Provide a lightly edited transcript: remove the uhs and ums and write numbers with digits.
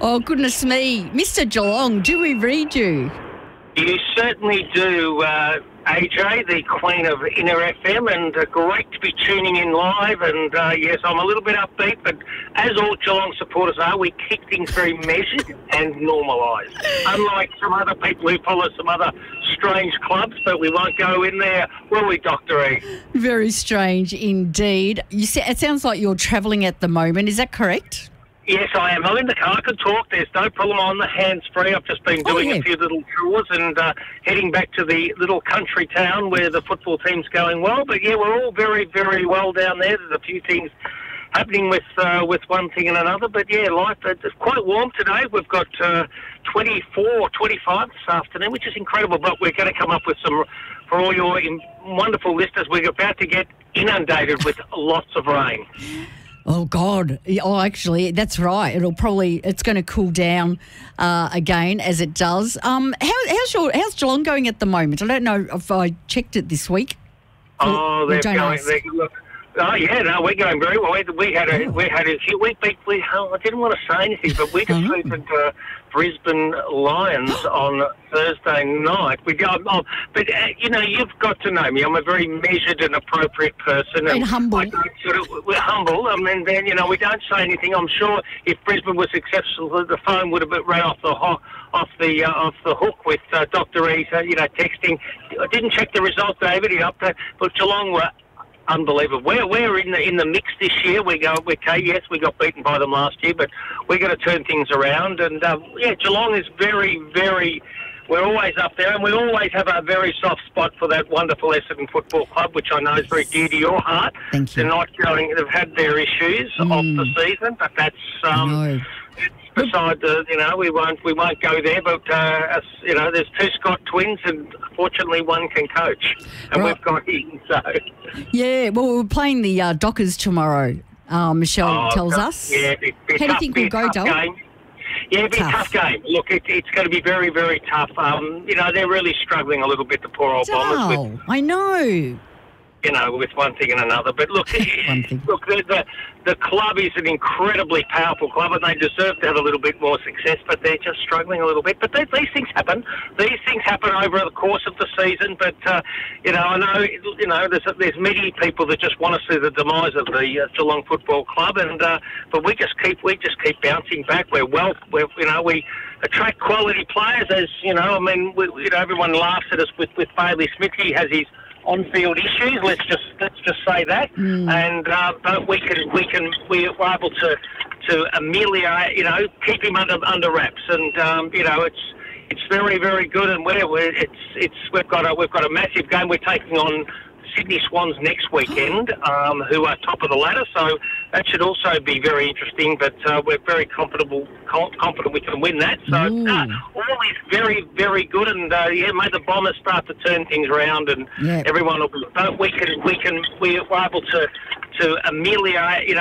Oh, goodness me. Mr. Geelong, do we read you? You certainly do, AJ, the queen of Inner FM, and great to be tuning in live. And yes, I'm a little bit upbeat, but as all Geelong supporters are, we keep things very measured and normalised. Unlike some other people who follow some other strange clubs, but we won't go in there, will we, Dr. E? Very strange indeed. It sounds like you're travelling at the moment. Is that correct? Yes, I am. I'm in the car. I can talk. There's no problem. I'm on the hands-free. I've just been doing a few little tours and heading back to the little country town where the football team's going well. But, yeah, we're all very, very well down there. There's a few things happening with one thing and another. But, yeah, life it's quite warm today. We've got 24, 25 this afternoon, which is incredible. But we're going to come up with some, for all your wonderful listeners, we're about to get inundated with lots of rain. Oh, God. Oh, actually, that's right. It's going to cool down again as it does. How's Geelong going at the moment? I don't know if I checked it this week. Oh, they're going. Oh yeah, no, we're going very well. We had a few. I didn't want to say anything, but we defeated Brisbane Lions on Thursday night. But you've got to know me. I'm a very measured and appropriate person, and humble. We're humble. I mean, then we don't say anything. I'm sure if Brisbane was successful, the phone would have been right off the hook with Dr. E. Texting. I didn't check the result, David. But Geelong were unbelievable. We're in the mix this year. We go, okay, yes, we got beaten by them last year, but we're going to turn things around. And Geelong is very, very. We're always up there, and we always have a very soft spot for that wonderful Essendon Football Club, which I know is very dear to your heart. Thank you. They're not going. They've had their issues off the season, but that's. Beside we won't go there. But there's two Scott twins, and fortunately one can coach, and we've got him. So yeah, well, we're playing the Dockers tomorrow. Michelle tells us. Yeah, how do you think we'll go, Dol? Yeah, it'll be a tough game. Look, it's going to be very, very tough. They're really struggling a little bit, the poor old Bombers. I know. With one thing and another. But look, the club is an incredibly powerful club, and they deserve to have a little bit more success, but they're just struggling a little bit. But these things happen. These things happen over the course of the season. But, I know, there's many people that just want to see the demise of the Geelong Football Club, and but we just keep bouncing back. We attract quality players, as everyone laughs at us with Bailey Smith. He has his on-field issues. Let's just say that, and but we're able to ameliorate, keep him under wraps, and it's very, very good, and we've got a massive game. We're taking on Sydney Swans next weekend, who are top of the ladder, so that should also be very interesting, but we're very confident we can win that. So all is very, very good, and may the Bombers start to turn things around, and everyone will be, we're able to ameliorate,